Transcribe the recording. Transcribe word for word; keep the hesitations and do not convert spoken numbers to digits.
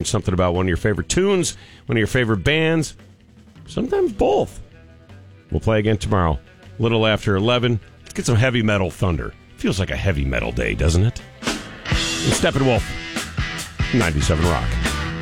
something about one of your favorite tunes, one of your favorite bands, sometimes both. We'll play again tomorrow, a little after eleven. Let's get some heavy metal thunder. Feels like a heavy metal day, doesn't it? And Steppenwolf, ninety-seven Rock.